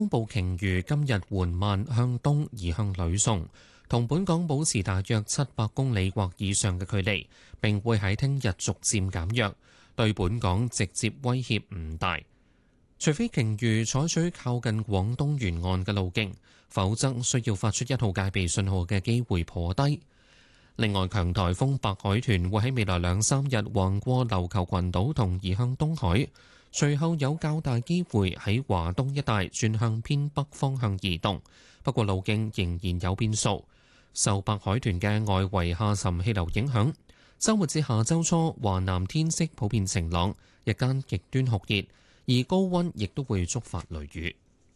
風暴鯨魚今日緩慢向東移向呂宋，同本港保持大約700公里或以上嘅距離，並會喺聽日逐漸減弱，對本港直接威脅唔大。除非鯨魚採取靠近廣東沿岸嘅路徑，否則需要發出1號戒備信號嘅機會頗低。另外，強颱風白海豚會喺未來2-3日橫過琉球群島同移向東海，隨後有較大機會喺華東一帶轉向偏北方向移動，不過路徑仍然有變數。受白海豚嘅外圍下沉氣流影響，週末至下週初華南天色普遍晴朗，日間極端酷熱，而高溫亦都會觸發雷雨。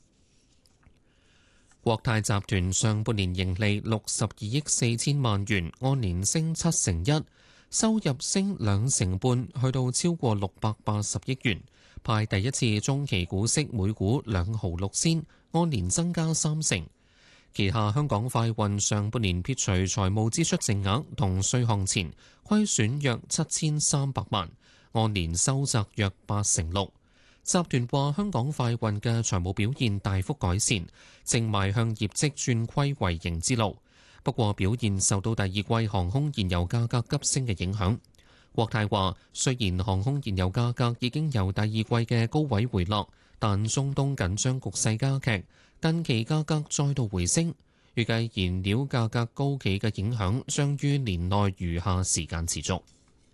國泰集團上半年盈利62億4千萬元，按年升1%，收入升2成半，去到超過680億元。派第一次中期股息每股2毫6仙，按年增加3成。旗下香港快運上半年撇除財務支出淨額同稅項前，虧損約7300萬，按年收窄約6%。集團話香港快運嘅財務表現大幅改善，正邁向業績轉虧為盈之路。不過表現受到第二季航空燃油價格急升嘅影響。國泰話雖然航空燃油價格已經由第二季嘅高位回落，但中東緊張局勢加劇，近期價格再度回升。預計燃料價格高企嘅影響將於年內餘下時間持續。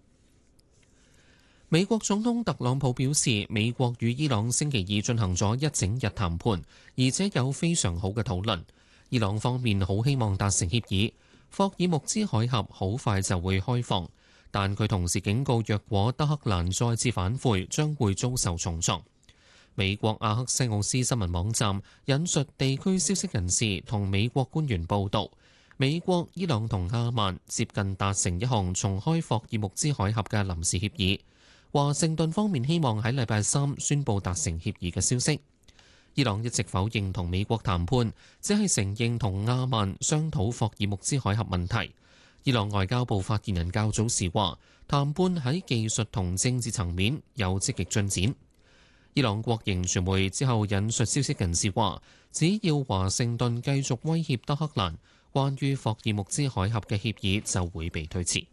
美國總統特朗普表示，美國與伊朗星期二進行咗一整日談判，而且有非常好嘅討論。伊朗方面好希望達成協議，霍爾木茲海峽好快就會開放，但佢同時警告，若果德黑蘭再次反悔，將會遭受重創。美國阿克西奧斯新聞網站引述地區消息人士同美國官員報導，美國、伊朗同阿曼接近達成一項重開霍爾木茲海峽嘅臨時協議。華盛頓方面希望喺禮拜3宣布達成協議嘅消息。伊朗一直否認同美國談判，只係承認同阿曼商討霍爾木茲海峽問題。伊朗外交部發言人較早時話，談判喺技術同政治層面有積極進展。伊朗國營傳媒之後引述消息人士話，只要華盛頓繼續威脅德黑蘭，關於霍爾木茲海峽嘅協議就會被推遲。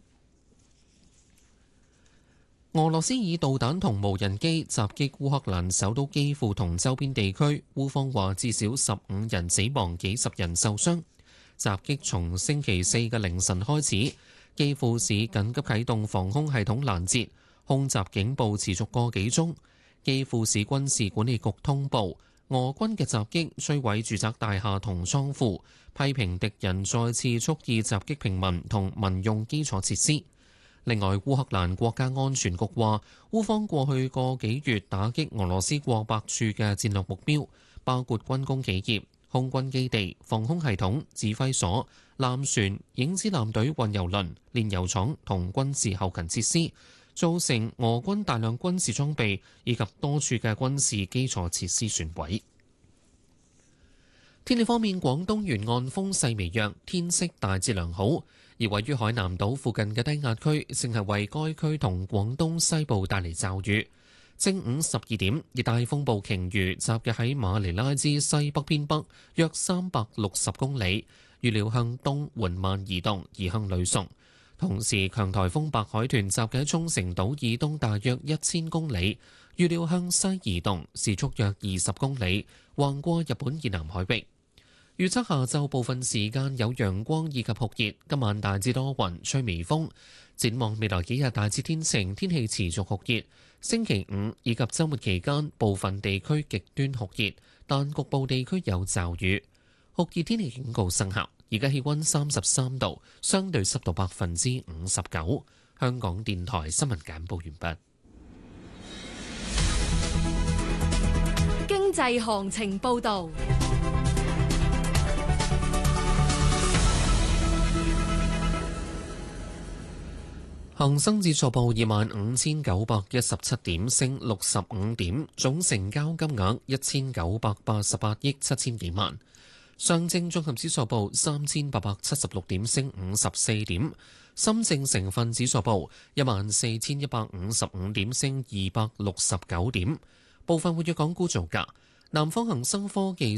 俄羅斯以導彈同無人機襲擊烏克蘭首都基輔同周邊地區，烏方話至少15人死亡，幾十人受傷。襲擊從星期4嘅凌晨開始，基輔市緊急啟動防空系統攔截，空襲警報持續個幾鐘。基輔市軍事管理局通報，俄軍嘅襲擊摧毀住宅大廈同倉庫，批評敵人再次蓄意襲擊平民同民用基礎設施。另外，烏克蘭國家安全局話，烏方過去個幾月打擊俄羅斯過百處嘅戰略目標，包括軍工企業、空軍基地、防空系統、指揮所、艦船、影子艦隊運油輪、煉油廠同軍事後勤設施，造成俄軍大量軍事裝備以及多處嘅軍事基礎設施損毀。天氣方面，廣東沿岸風勢微弱，天色大致良好。而位於海南島附近嘅低壓區，正係為該區同廣東西部帶嚟驟雨。正午12點，熱帶風暴鯨魚集結喺馬尼拉之西北偏北約360公里，預料向東緩慢移動，移向呂宋。同時，強颱風白海豚集結喺沖繩島以東大約1000公里，預料向西移動，時速約20公里，橫過日本以南海域。預測下晝部分時間有陽光以及酷熱，今晚大致多雲，吹微風。展望未來幾日大致天晴，天氣持續酷熱。星期5以及週末期間，部分地區極端酷熱，但局部地區有驟雨。酷熱天氣警告生效。而家氣溫33度，相對濕度59%。香港電台新聞簡報完畢。 經濟行情報導。 恒生指數報25,917點，升65點，總成交金額1,988億7千幾萬。上證綜合指數報3,876點，升54點。深證成分指數報14,155點，升269點。部分活躍港股造價： 南方恒生科技